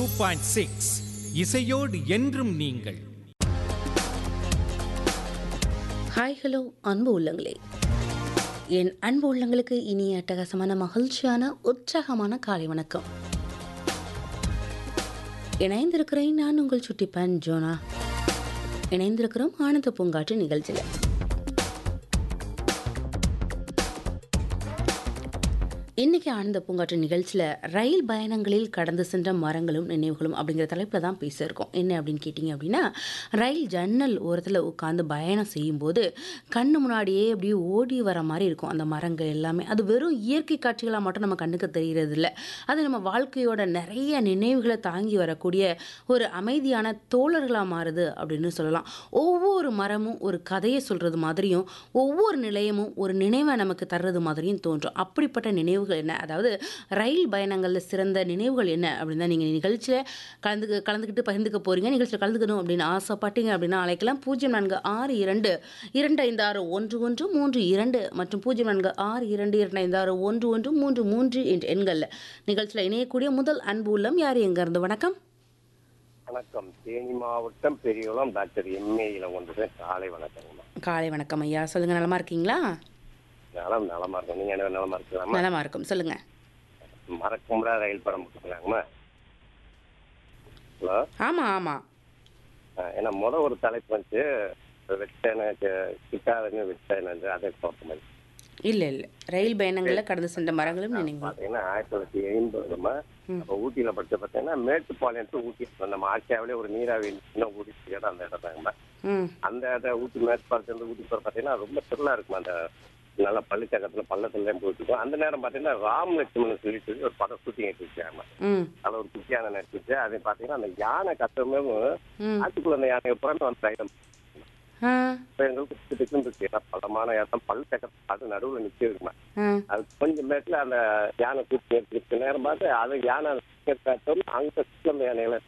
102.6 இசையோடு என்றும் நீங்கள். ஹாய் ஹலோ அன்பு உள்ளங்களே, என் அன்பு உள்ளங்களுக்கு இனிய அட்டகாசமான மகிழ்ச்சியான உற்சாகமான காலை வணக்கம். இணைந்திருக்கிறேன் நான் உங்கள் சுட்டிப்பன் ஜோனா. இணைந்திருக்கிறோம் ஆனந்த பூங்காற்று நிகழ்ச்சியில். இன்றைக்கி ஆனந்த பூங்காற்று நிகழ்ச்சியில் ரயில் பயணங்களில் கடந்து சென்ற மரங்களும் நினைவுகளும் அப்படிங்கிற தலைப்பில் தான் பேசியிருக்கோம். என்ன அப்படின்னு கேட்டிங்க அப்படின்னா, ரயில் ஜன்னல் ஓரத்தில் உட்காந்து பயணம் செய்யும்போது கண்ணு முன்னாடியே அப்படியே ஓடி வர மாதிரி இருக்கும் அந்த மரங்கள் எல்லாமே. அது வெறும் இயற்கை காட்சிகளாக மட்டும் நம்ம கண்ணுக்கு தெரிகிறது இல்லை, அது நம்ம வாழ்க்கையோட நிறைய நினைவுகளை தாங்கி வரக்கூடிய ஒரு அமைதியான தோழர்களாக மாறுது அப்படின்னு சொல்லலாம். ஒவ்வொரு மரமும் ஒரு கதையை சொல்கிறது மாதிரியும், ஒவ்வொரு நிலையமும் ஒரு நினைவை நமக்கு தர்றது மாதிரியும் தோன்றும். அப்படிப்பட்ட நினைவுகள் என்ன, அதாவது ரயில் பயணங்களில் சிறந்த நினைவுகள் என்ன அப்படின்னு தான் நீங்கள் நிகழ்ச்சியில் கலந்துக்கிட்டு பகிர்ந்துக்க போகிறீங்க. நிகழ்ச்சியில் கலந்துக்கணும் அப்படின்னு ஆசைப்பட்டீங்க அப்படின்னா அழைக்கலாம் 0462256113 மற்றும் 0462256133 என்ற எண்களில். நிகழ்ச்சியில் இணையக்கூடிய முதல் அன்பு உள்ளம் யார், எங்க இருந்து? வணக்கம். வணக்கம். தேனி மாவட்டம் பெரியகுளம் டாக்டர் எம்ஏ இளங்கொண்டது. காலை வணக்கம்மா. காலை வணக்கம் ஐயா, சொல்லுங்க. நலமா இருக்கீங்களா? நலமா இருக்கும். நீங்க என்ன நலமா இருக்கலாமா? நலமா இருக்கும், சொல்லுங்க. மறக்க முடியாத ரயில் படம் போட்டுக்கலாங்கம்மா. ஹலோ. ஆமா ஆமா. ஏன்னா ஒரு தலைப்பு வந்து கிட்டாருன்னு வெட்டானது அதை பார்க்க மாதிரி. இல்ல இல்ல, ரயில் பயணங்கள்ல கடந்து சென்ற மரங்களும் நினைவுகள். பாத்தீங்கன்னா 1980 அப்ப ஊட்டியில படிச்ச பாத்தீங்கன்னா மேட்டுப்பாளையம் ஊட்டி நம்ம ஆசியாவிலே ஒரு நீராவி ஊட்டி அந்த இடம் தாங்கம்மா. அந்த இடம் ஊட்டி மேட்டுப்பாளையத்துல ஊட்டி போற பாத்தீங்கன்னா ரொம்ப திருளா இருக்கும். அந்த நல்ல பள்ளிச்சக்கத்துல பள்ளத்துல போயிட்டு அந்த நேரம் பாத்தீங்கன்னா ராம் லட்சுமணன் சொல்லி ஒரு படம் ஷூட்டிங் எடுத்துருக்காங்க. அதுல ஒரு குட்டியான நடிச்சிச்சு. அதை பாத்தீங்கன்னா அந்த யானை கத்தமே ஆட்டுக்குள்ள அந்த யானை புறமே வந்து ரைடம் எங்களுக்கு இருக்கு. பலமான இடம் பள்ளிச்சக்கத்துல அது நடுவுல நிக்க இருக்குமா. அது கொஞ்சம் மேட்டுல அந்த யானை கூட்டி எடுத்துருக்கு நேரம் பார்த்து அது யானை அங்க யானைகளை